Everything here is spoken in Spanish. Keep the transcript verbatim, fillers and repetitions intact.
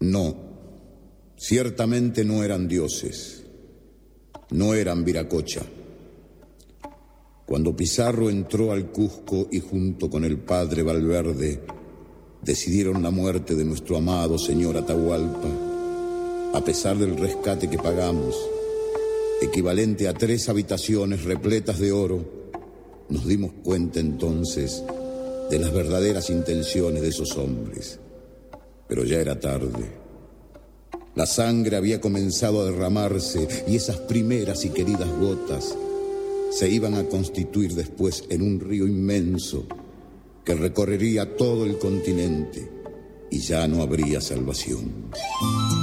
No, ciertamente no eran dioses, no eran Viracocha. Cuando Pizarro entró al Cusco y junto con el padre Valverde decidieron la muerte de nuestro amado señor Atahualpa, a pesar del rescate que pagamos, equivalente a tres habitaciones repletas de oro, nos dimos cuenta entonces de las verdaderas intenciones de esos hombres. Pero ya era tarde. La sangre había comenzado a derramarse y esas primeras y queridas gotas se iban a constituir después en un río inmenso que recorrería todo el continente y ya no habría salvación.